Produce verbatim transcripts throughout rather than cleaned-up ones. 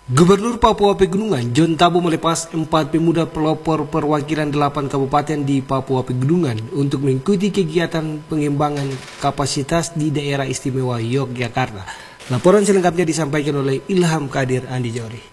Gubernur Papua Pegunungan John Tabo melepas empat pemuda pelopor perwakilan delapan kabupaten di Papua Pegunungan untuk mengikuti kegiatan pengembangan kapasitas di daerah istimewa Yogyakarta. Laporan selengkapnya disampaikan oleh Ilham Kadir Andi Jori.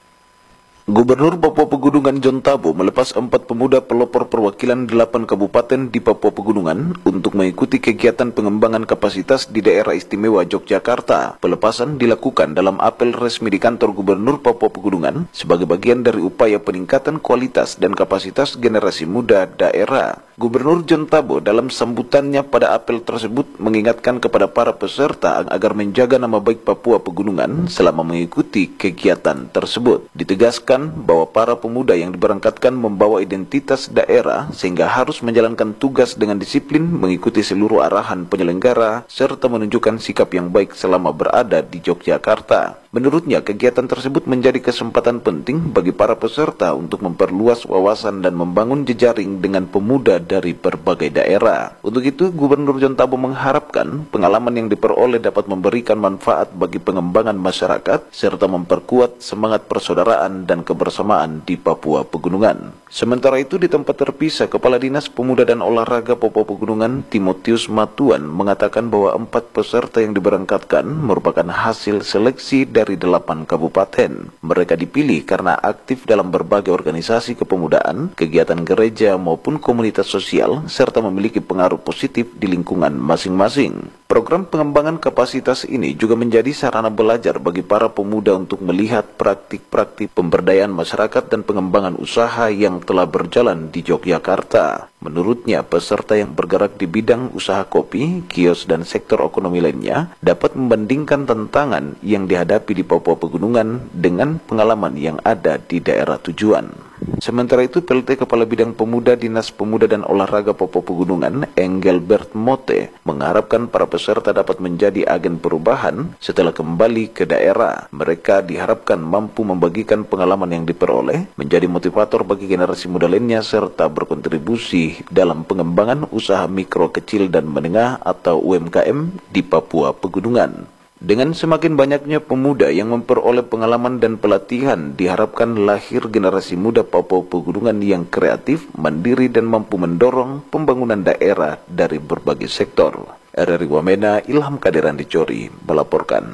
Gubernur Papua Pegunungan John Tabo melepas empat pemuda pelopor perwakilan delapan kabupaten di Papua Pegunungan untuk mengikuti kegiatan pengembangan kapasitas di daerah istimewa Yogyakarta. Pelepasan dilakukan dalam apel resmi di kantor Gubernur Papua Pegunungan sebagai bagian dari upaya peningkatan kualitas dan kapasitas generasi muda daerah. Gubernur John Tabo dalam sambutannya pada apel tersebut mengingatkan kepada para peserta agar menjaga nama baik Papua Pegunungan selama mengikuti kegiatan tersebut. Ditegaskan bahwa para pemuda yang diberangkatkan membawa identitas daerah sehingga harus menjalankan tugas dengan disiplin, mengikuti seluruh arahan penyelenggara, serta menunjukkan sikap yang baik selama berada di Yogyakarta. Menurutnya, kegiatan tersebut menjadi kesempatan penting bagi para peserta untuk memperluas wawasan dan membangun jejaring dengan pemuda dari berbagai daerah. Untuk itu, Gubernur John Tabo mengharapkan pengalaman yang diperoleh dapat memberikan manfaat bagi pengembangan masyarakat, serta memperkuat semangat persaudaraan dan kebersamaan di Papua Pegunungan. Sementara itu, di tempat terpisah, Kepala Dinas Pemuda dan Olahraga Papua Pegunungan, Timotius Matuan, mengatakan bahwa empat peserta yang diberangkatkan merupakan hasil seleksi dari delapan kabupaten. Mereka dipilih karena aktif dalam berbagai organisasi kepemudaan, kegiatan gereja maupun komunitas sosial, serta memiliki pengaruh positif di lingkungan masing-masing. Program pengembangan kapasitas ini juga menjadi sarana belajar bagi para pemuda untuk melihat praktik-praktik pemberdayaan masyarakat dan pengembangan usaha yang telah berjalan di Yogyakarta. Menurutnya, peserta yang bergerak di bidang usaha kopi, kios, dan sektor ekonomi lainnya dapat membandingkan tantangan yang dihadapi di Papua Pegunungan dengan pengalaman yang ada di daerah tujuan. Sementara itu, P L T Kepala Bidang Pemuda Dinas Pemuda dan Olahraga Papua Pegunungan, Engelbert Mote, mengharapkan para peserta dapat menjadi agen perubahan setelah kembali ke daerah. Mereka diharapkan mampu membagikan pengalaman yang diperoleh, menjadi motivator bagi generasi muda lainnya, serta berkontribusi dalam pengembangan usaha mikro, kecil, dan menengah atau U M K M di Papua Pegunungan. Dengan semakin banyaknya pemuda yang memperoleh pengalaman dan pelatihan, diharapkan lahir generasi muda Papua Pegunungan yang kreatif, mandiri, dan mampu mendorong pembangunan daerah dari berbagai sektor. R R I Wamena, Ilham Kadir Andi Jori melaporkan.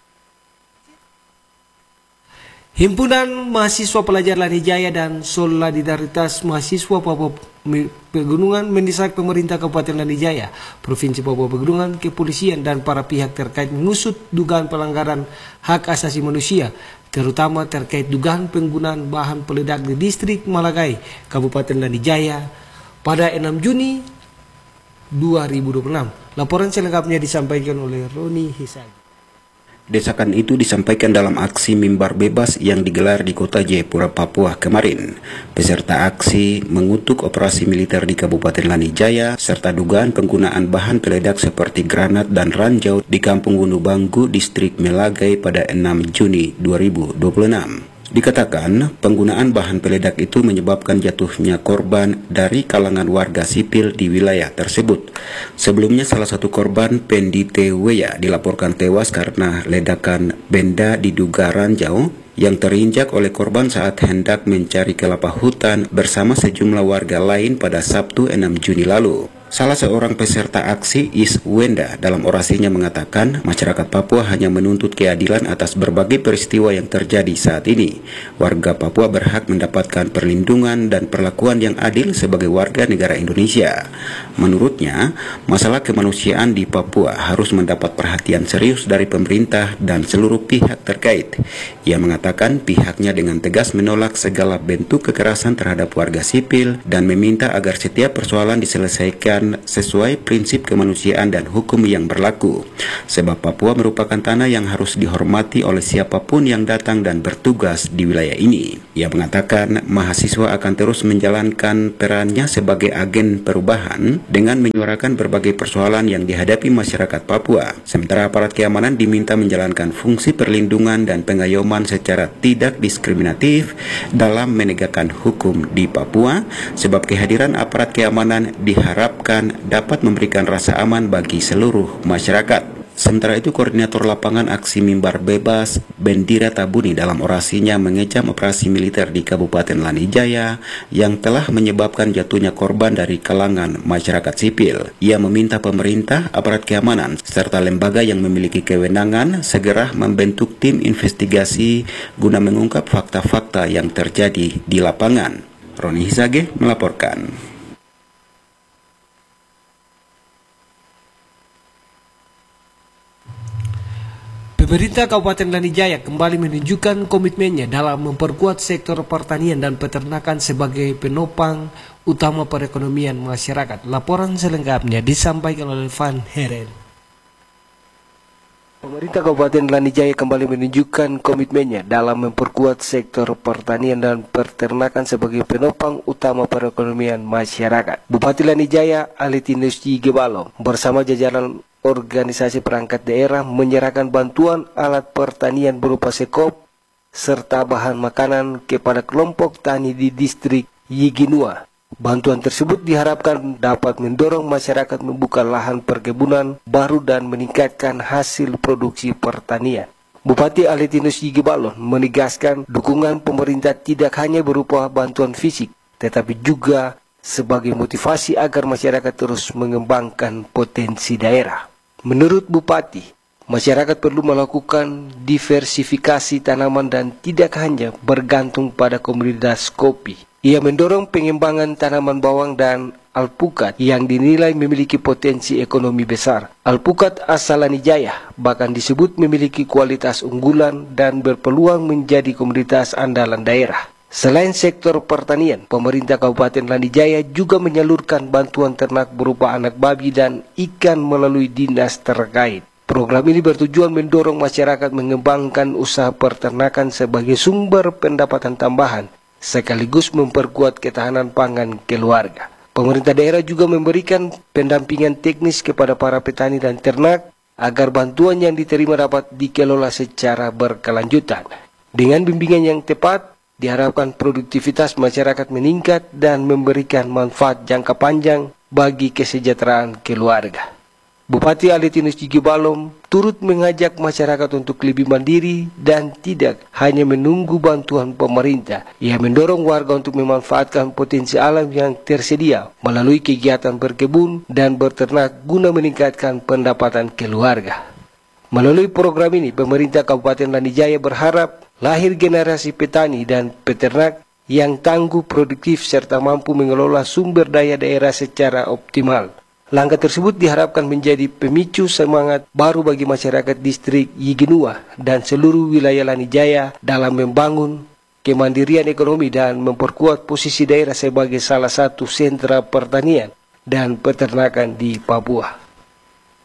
Himpunan Mahasiswa Pelajar Lanijaya dan Solidaritas Mahasiswa Papua Pegunungan mendesak pemerintah Kabupaten Lanijaya, Provinsi Papua Pegunungan, kepolisian, dan para pihak terkait mengusut dugaan pelanggaran hak asasi manusia, terutama terkait dugaan penggunaan bahan peledak di distrik Malagai, Kabupaten Lanijaya pada enam Juni dua ribu dua puluh enam. Laporan selengkapnya disampaikan oleh Roni Hisagi. Desakan itu disampaikan dalam aksi mimbar bebas yang digelar di kota Jayapura, Papua kemarin. Peserta aksi mengutuk operasi militer di Kabupaten Lanijaya serta dugaan penggunaan bahan peledak seperti granat dan ranjau di Kampung Gunung Banggu, distrik Melagai pada enam Juni dua ribu dua puluh enam. Dikatakan penggunaan bahan peledak itu menyebabkan jatuhnya korban dari kalangan warga sipil di wilayah tersebut. Sebelumnya salah satu korban, Pendi Teweya, dilaporkan tewas karena ledakan benda diduga ranjau yang terinjak oleh korban saat hendak mencari kelapa hutan bersama sejumlah warga lain pada Sabtu enam Juni lalu. Salah seorang peserta aksi, Is Wenda, dalam orasinya mengatakan masyarakat Papua hanya menuntut keadilan atas berbagai peristiwa yang terjadi saat ini. Warga Papua berhak mendapatkan perlindungan dan perlakuan yang adil sebagai warga negara Indonesia. Menurutnya, masalah kemanusiaan di Papua harus mendapat perhatian serius dari pemerintah dan seluruh pihak terkait. Ia mengatakan pihaknya dengan tegas menolak segala bentuk kekerasan terhadap warga sipil dan meminta agar setiap persoalan diselesaikan sesuai prinsip kemanusiaan dan hukum yang berlaku. Sebab Papua merupakan tanah yang harus dihormati oleh siapapun yang datang dan bertugas di wilayah ini. Ia mengatakan mahasiswa akan terus menjalankan perannya sebagai agen perubahan dengan menyuarakan berbagai persoalan yang dihadapi masyarakat Papua. Sementara aparat keamanan diminta menjalankan fungsi perlindungan dan pengayoman secara tidak diskriminatif dalam menegakkan hukum di Papua, sebab kehadiran aparat keamanan diharapkan dapat memberikan rasa aman bagi seluruh masyarakat. Sementara itu, Koordinator Lapangan Aksi Mimbar Bebas, Bendira Tabuni, dalam orasinya mengecam operasi militer di Kabupaten Lanijaya yang telah menyebabkan jatuhnya korban dari kalangan masyarakat sipil. Ia meminta pemerintah, aparat keamanan, serta lembaga yang memiliki kewenangan segera membentuk tim investigasi guna mengungkap fakta-fakta yang terjadi di lapangan. Roni Hisage melaporkan. Pemerintah Kabupaten Lanijaya kembali menunjukkan komitmennya dalam memperkuat sektor pertanian dan peternakan sebagai penopang utama perekonomian masyarakat. Laporan selengkapnya disampaikan oleh Van Heren. Pemerintah Kabupaten Lanijaya kembali menunjukkan komitmennya dalam memperkuat sektor pertanian dan peternakan sebagai penopang utama perekonomian masyarakat. Bupati Lanijaya Aletinus Gebalo bersama jajaran organisasi perangkat daerah menyerahkan bantuan alat pertanian berupa sekop serta bahan makanan kepada kelompok tani di distrik Yiginua. Bantuan tersebut diharapkan dapat mendorong masyarakat membuka lahan perkebunan baru dan meningkatkan hasil produksi pertanian. Bupati Aletinus Yigibalon menegaskan dukungan pemerintah tidak hanya berupa bantuan fisik, tetapi juga sebagai motivasi agar masyarakat terus mengembangkan potensi daerah. Menurut Bupati, masyarakat perlu melakukan diversifikasi tanaman dan tidak hanya bergantung pada komoditas kopi. Ia mendorong pengembangan tanaman bawang dan alpukat yang dinilai memiliki potensi ekonomi besar. Alpukat asal Lanijaya bahkan disebut memiliki kualitas unggulan dan berpeluang menjadi komoditas andalan daerah. Selain sektor pertanian, pemerintah Kabupaten Lanijaya juga menyalurkan bantuan ternak berupa anak babi dan ikan melalui dinas terkait. Program ini bertujuan mendorong masyarakat mengembangkan usaha peternakan sebagai sumber pendapatan tambahan, sekaligus memperkuat ketahanan pangan keluarga. Pemerintah daerah juga memberikan pendampingan teknis kepada para petani dan ternak agar bantuan yang diterima dapat dikelola secara berkelanjutan. Dengan bimbingan yang tepat, diharapkan produktivitas masyarakat meningkat dan memberikan manfaat jangka panjang bagi kesejahteraan keluarga. Bupati Aletinus Yigibalom turut mengajak masyarakat untuk lebih mandiri dan tidak hanya menunggu bantuan pemerintah. Ia mendorong warga untuk memanfaatkan potensi alam yang tersedia melalui kegiatan berkebun dan berternak guna meningkatkan pendapatan keluarga. Melalui program ini, pemerintah Kabupaten Lanijaya berharap lahir generasi petani dan peternak yang tangguh, produktif, serta mampu mengelola sumber daya daerah secara optimal. Langkah tersebut diharapkan menjadi pemicu semangat baru bagi masyarakat distrik Yiginua dan seluruh wilayah Lanijaya dalam membangun kemandirian ekonomi dan memperkuat posisi daerah sebagai salah satu sentra pertanian dan peternakan di Papua.